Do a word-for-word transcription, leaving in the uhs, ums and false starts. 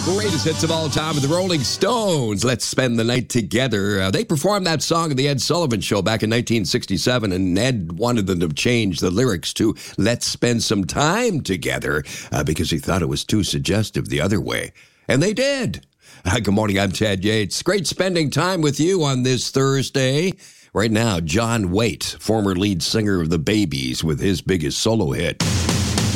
Greatest hits of all time with the Rolling Stones. Let's spend the night together. Uh, they performed that song at the Ed Sullivan Show back in nineteen sixty-seven, and Ed wanted them to change the lyrics to "Let's spend some time together" uh, because he thought it was too suggestive the other way. And they did. Uh, good morning, I'm Ted Yates. Great spending time with you on this Thursday. Right now, John Waite, former lead singer of the Babies, with his biggest solo hit.